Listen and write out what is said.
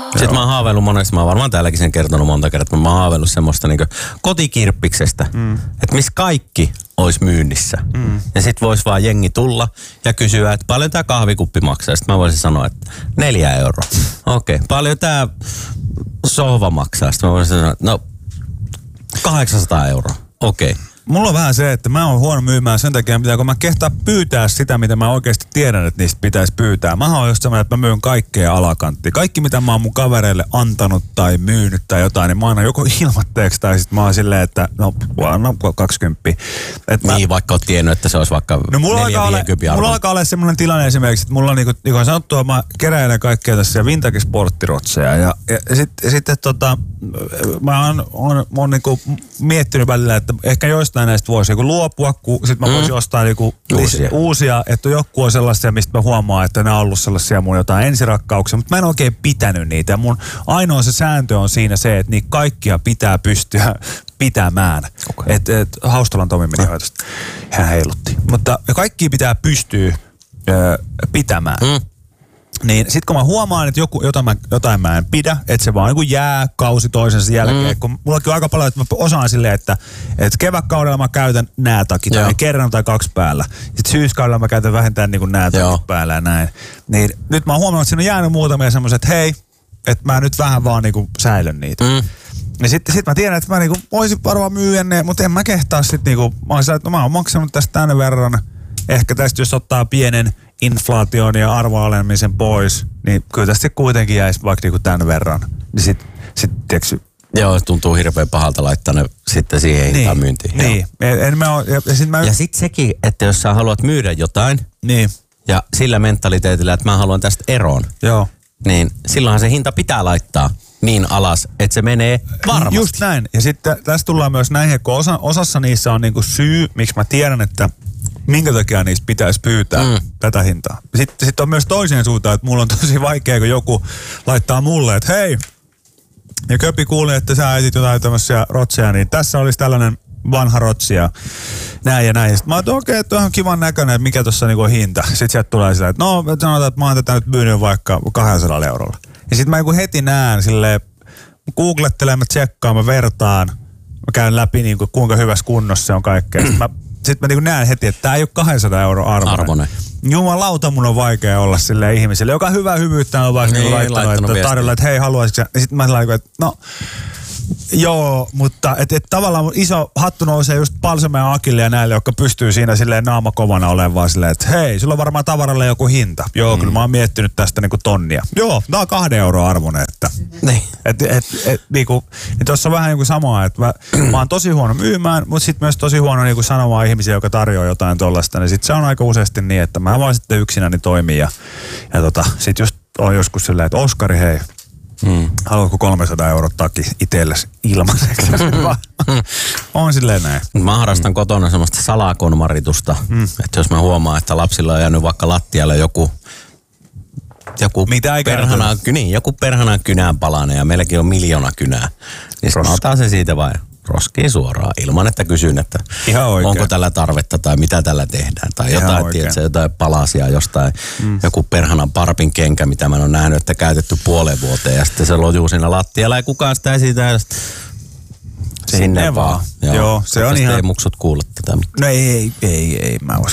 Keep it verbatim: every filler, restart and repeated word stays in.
Sitten mä oon haaveillut monesti, mä oon varmaan täälläkin sen kertonut monta kertaa, mä oon haaveillut semmoista niin kotikirppiksestä, mm. että missä kaikki olisi myynnissä. Mm. Ja sit vois vaan jengi tulla ja kysyä, että paljon tää kahvikuppi maksaa. Sitten mä voisin sanoa, että neljä euroa. Okei, okay. Paljon tää sohva maksaa. Sitten mä voisin sanoa, että no kahdeksansataa euroa. Okei. Okay. Mulla on vähän se, että mä oon huono myymään sen takia, mitä kun mä kehtaa pyytää sitä, mitä mä oikeasti tiedän, että niistä pitäisi pyytää. Mä oon just semmoinen, että mä myyn kaikkea alakanttia. Kaikki, mitä mä oon mun kavereille antanut tai myynyt tai jotain, niin mä annan joko ilmatteeksi tai sit mä oon silleen, että no, no kaksikymmentä. Että niin, mä, vaikka oot tiennyt, että se olisi vaikka no, neljä viisikymmentä mulla alkaa olla semmoinen tilanne esimerkiksi, että mulla on niinku, niin kuin sanottua, mä keräilen kaikkea tässä vintage sporttirotseja ja, ja sitten sit, tota, mä oon, oon, oon niinku miettinyt välillä, että ehkä joistain näistä voisi joku luopua, kun sit mä voisin mm. ostaa niinku uusia. uusia, että joku on sellaisia, mistä mä huomaan, että ne on ollut sellaisia mun jotain ensirakkauksia, mutta mä en oikein pitänyt niitä. Ja mun ainoa se sääntö on siinä se, että niitä kaikkia pitää pystyä pitämään. Okay. Että et, Haustolan Tomi meni hoitosta. Hän heilutti. Mutta kaikkia pitää pystyä ö, pitämään. Mm. Niin sit kun mä huomaan, että joku, jotain, mä, jotain mä en pidä, että se vaan niin jää kausi toisensa jälkeen, mm. kun mullakin on aika paljon, että mä osaan silleen, että, että kevätkaudella mä käytän nää takit, tai kerran tai kaksi päällä. Sitten syyskaudella mä käytän vähintään niin kuin nää takit Joo. päällä ja näin. Niin nyt mä oon huomannut, että siinä on jäänyt muutamia semmoiset, että hei, että mä nyt vähän vaan niin kuin säilön niitä. Mm. Ja sitten sit mä tiedän, että mä niin kuin voisin varmaan myyä ne, mutta en mä kehtaa sit niin kuin, mä oon sillä, että no, mä oon maksanut tästä tänne verran. Ehkä tästä jos ottaa pienen inflaation ja arvoalemisen pois, niin kyllä tästä kuitenkin jäisi vaikka niinku tämän verran. Niin sit, sit tiiäksy... Joo, tuntuu hirveän pahalta laittaa ne sitten siihen hintaan niin, myyntiin. Niin, en mä oo, ja, ja sit mä... Ja sit sekin, että jos sä haluat myydä jotain, niin. ja sillä mentaliteetillä, että mä haluan tästä eroon, Joo. niin silloinhan se hinta pitää laittaa niin alas, että se menee varmasti. Just näin. Ja sitten tässä tullaan myös näihin, kun osa, osassa niissä on niinku syy, miksi mä tiedän, että minkä takia niistä pitäisi pyytää mm. tätä hintaa. Sitten sit on myös toiseen suuntaan, että mulla on tosi vaikea, kun joku laittaa mulle, että hei, ja Köpi kuuli, että sä etit jotain tämmöisiä rotseja, niin tässä olisi tällainen vanha rotsi ja näin ja näin. Sitten mä oon, okei, että on kivan näköinen, että mikä tuossa niinku on hinta. Sitten sieltä tulee sitä, että no sanotaan, että mä oon tätä nyt myynyt vaikka kaksisataa eurolla. Ja sitten mä joku heti näen silleen, googlettelen, mä tsekkaan, mä vertaan, mä käyn läpi niinku, kuinka hyvässä kunnossa se on kaikkea. Sitten mä, sit mä niinku näen heti, että tää ei ole kaksisataa euroa arvoinen. Arvoinen. Jumalauta, mun on vaikea olla silleen ihmiselle, joka hyvää hyvyyttä on vaan niin, laittanut, laittanut että tarjolla, että hei, haluaisitko sä? Ja sitten mä laitan, että no, joo, mutta et, et tavallaan mun iso hattu nousee just Palsamen ja Akille ja näille, jotka pystyy siinä silleen naama kovana olemaan vaan silleen, että hei, sulla on varmaan tavaralle joku hinta. Joo, mm. kyllä mä oon miettinyt tästä niinku tonnia. Joo, tää on kahden euroa arvoinen, että niin. Et, et, et, niinku, niin tossa on vähän niinku samaa, että mä, mä oon tosi huono myymään, mutta sit myös tosi huono niinku sanomaan ihmisiä, jotka tarjoaa jotain tollaista, niin sit se on aika useasti niin, että mä vaan sitten yksinäni toimia ja, ja tota, sit just on joskus silleen, että Oskari, hei, Hmm. haluatko kolmesataa euroa takki itsellesi ilmaiseksi? On silleen näin. Mä harrastan hmm. kotona semmoista salakonmaritusta, hmm. että jos mä huomaan, että lapsilla on jäänyt vaikka lattialle joku joku perhanaan, niin, joku perhanaan kynään palanen ja meilläkin on miljoona kynää, niin mä otan sen siitä vai roskiin suoraan ilman, että kysyn, että onko tällä tarvetta tai mitä tällä tehdään. Tai jotain, tiedätkö, jotain palasia jostain, mm. joku perhanan parpin kenkä, mitä mä oon nähnyt, että käytetty puoleen vuoteen ja sitten se lojuu siinä lattialla ja kukaan sitä esitä ja sitten sinne vaan. Joo, Joo se on ihan... ei muksut kuule tätä. No ei, ei, ei, ei mä usko.